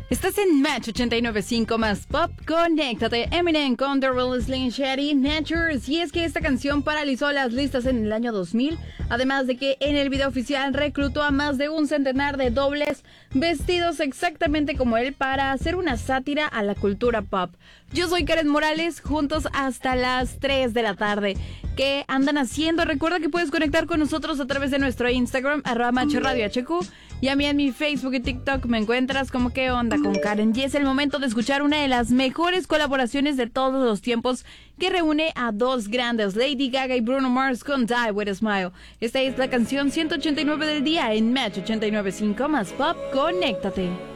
Estás en Match 89.5 más Pop. Conéctate. Eminem con The Real Slim Shady Natures. Y es que esta canción paralizó las listas en el año 2000. Además de que en el video oficial reclutó a más de un centenar de dobles vestidos exactamente como él para hacer una sátira a la cultura pop. Yo soy Karen Morales, juntos hasta las 3 de la tarde. ¿Qué andan haciendo? Recuerda que puedes conectar con nosotros a través de nuestro Instagram, @MachRadioHQ. Y a mí en mi Facebook y TikTok me encuentras como ¿Qué onda con Karen? Y es el momento de escuchar una de las mejores colaboraciones de todos los tiempos que reúne a dos grandes, Lady Gaga y Bruno Mars con Die With A Smile. Esta es la canción 189 del día en Match 89.5 más Pop. Conéctate.